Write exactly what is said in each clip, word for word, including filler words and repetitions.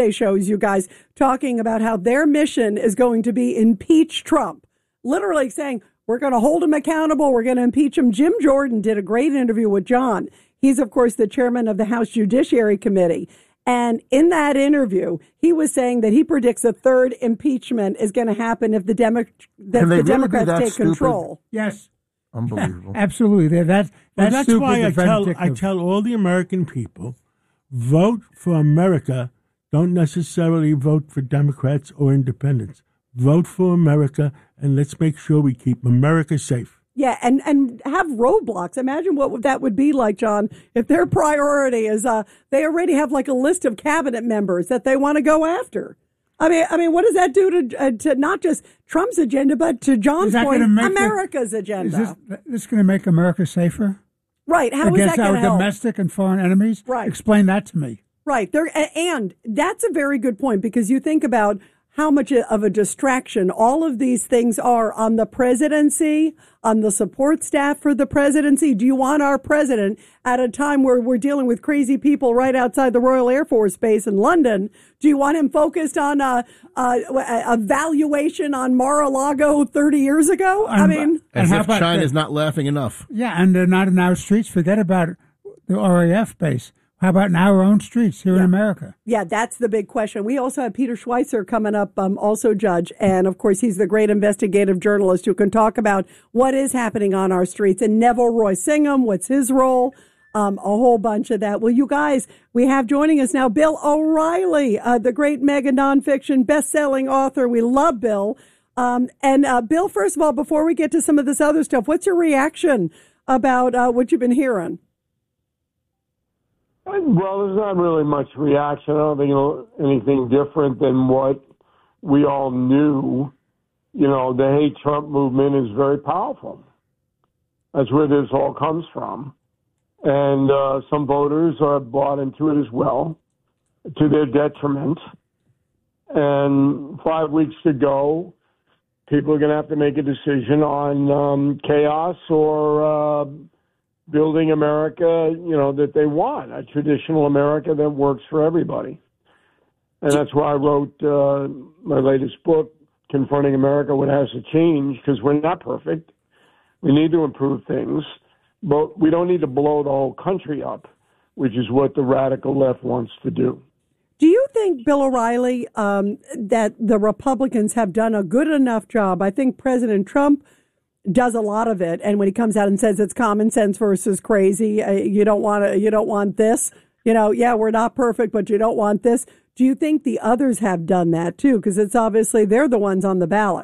shows, you guys, talking about how their mission is going to be impeach Trump, literally saying, we're going to hold him accountable. We're going to impeach him. Jim Jordan did a great interview with John. He's, of course, the chairman of the House Judiciary Committee. And in that interview, he was saying that he predicts a third impeachment is going to happen if the, Demo- that the really Democrats take stupid? control. Yes. Unbelievable. Absolutely. They're that, that's well, that's stupid, why I tell, I tell all the American people, vote for America. Don't necessarily vote for Democrats or independents. Vote for America, and let's make sure we keep America safe. Yeah, and, and have roadblocks. Imagine what that would be like, John, if their priority is uh, they already have like a list of cabinet members that they want to go after. I mean, I mean, what does that do to uh, to not just Trump's agenda, but to John's point, America's the, agenda? Is this, this going to make America safer? Right. How Against is that going to help? Against our domestic and foreign enemies? Right. Explain that to me. Right. There, and that's a very good point, because you think about how much of a distraction all of these things are on the presidency, on the support staff for the presidency. Do you want our president at a time where we're dealing with crazy people right outside the Royal Air Force Base in London? Do you want him focused on a, a, a valuation on Mar-a-Lago thirty years ago? And, I mean, as if China's not laughing enough. Yeah, and they're not in our streets. Forget about the R A F base. How about in our own streets here yeah. in America? Yeah, that's the big question. We also have Peter Schweizer coming up, um, also Judge. And, of course, he's the great investigative journalist who can talk about what is happening on our streets. And Neville Roy Singham, what's his role? Um, a whole bunch of that. Well, you guys, we have joining us now Bill O'Reilly, uh, the great mega nonfiction best-selling author. We love Bill. Um, and, uh, Bill, first of all, before we get to some of this other stuff, what's your reaction about uh, what you've been hearing? Well, there's not really much reaction. I don't think it'll anything different than what we all knew. You know, the hate Trump movement is very powerful. That's where this all comes from. And uh, some voters are bought into it as well, to their detriment. And five weeks to go, people are going to have to make a decision on um, chaos or... Uh, building America, you know, that they want, a traditional America that works for everybody. And that's why I wrote uh, my latest book, Confronting America, What Has to Change, because we're not perfect. We need to improve things, but we don't need to blow the whole country up, which is what the radical left wants to do. Do you think, Bill O'Reilly, um, that the Republicans have done a good enough job? I think President Trump does a lot of it, and when he comes out and says it's common sense versus crazy, uh, you don't want to, you don't want this, you know, yeah, we're not perfect, but you don't want this. Do you think the others have done that too? Because it's obviously they're the ones on the ballot.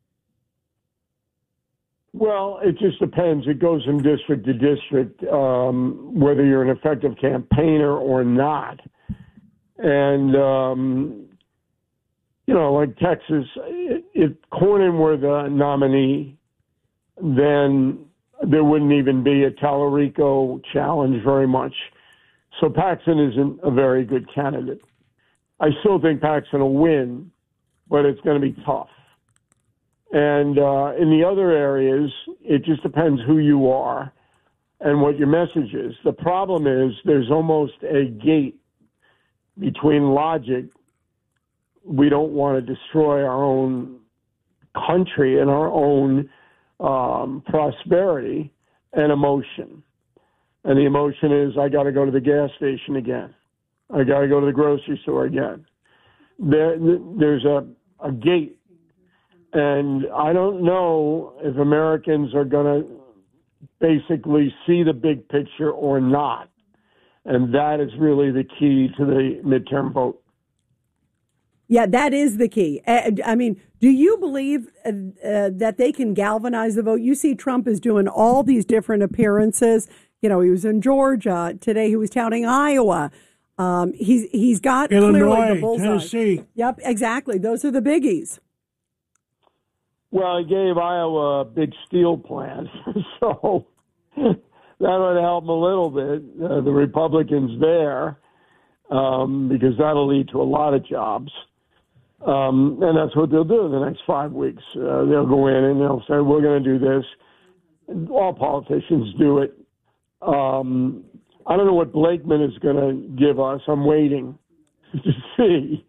Well, it just depends. It goes from district to district, um, whether you're an effective campaigner or not. And, um, you know, like Texas, if Cornyn were the nominee, then there wouldn't even be a Tallarico challenge very much. So Paxton isn't a very good candidate. I still think Paxton will win, but it's going to be tough. And uh, in the other areas, it just depends who you are and what your message is. The problem is there's almost a gate between logic. We don't want to destroy our own country and our own Um, prosperity and emotion. And the emotion is, I got to go to the gas station again. I got to go to the grocery store again. There, there's a, a gate. And I don't know if Americans are going to basically see the big picture or not. And that is really the key to the midterm vote. Yeah, that is the key. I mean, do you believe uh, uh, that they can galvanize the vote? You see Trump is doing all these different appearances. You know, he was in Georgia. Today he was touting Iowa. Um, he's he's got Illinois, clearly the bullseye. Tennessee. Yep, exactly. Those are the biggies. Well, he gave Iowa a big steel plant, so that would help him a little bit, uh, the Republicans there, um, because that'll lead to a lot of jobs. Um, and that's what they'll do in the next five weeks. Uh, they'll go in and they'll say, we're going to do this. All politicians do it. Um, I don't know what Blakeman is going to give us. I'm waiting. to see